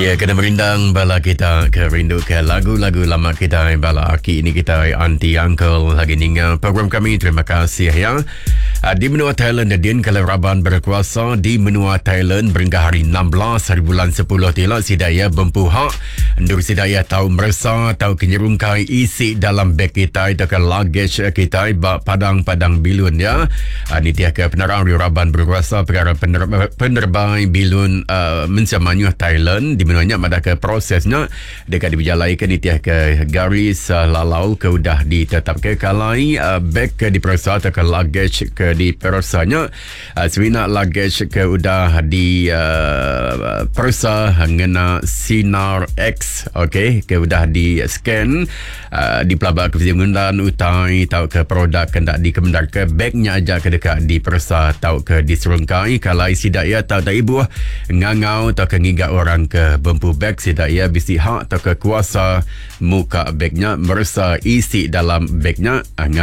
Ya, kena merindang bala kita kerindu ke lagu-lagu lama kita bala aki ini kita auntie uncle lagi ningal program kami. Terima kasih ya. Di benua Thailand Nadine kalau Raban berkuasa di benua Thailand berhingga hari 16 hari bulan 10 tila sidaya bempuhak ndur sidaya tahu merasa tahu kenyerungkai isi dalam beg kita itu ke luggage kita padang bilun ya. Ini dia ke penerang di Raban berkuasa perkara penerbangan bilun mensamanya Thailand di menuanya pada ke prosesnya dekat diberjalaikan itiah ke garis lalau ke udah ditetap ke kalai beg ke diperiksa atau ke luggage ke diperasanya swina luggage ke udah di persa ngena sinar X okey ke udah di scan di pelabak kefizimundan utai tahu ke produk kendak dikemendar ke bagnya aja ke dekat di persa tahu ke diserungkai kalai sidak ya tahu tak ibu ngangau atau ke ngigat orang ke bempu beg sidak ya bisi hak atau ke kuasa muka bagnya merasa isi dalam bagnya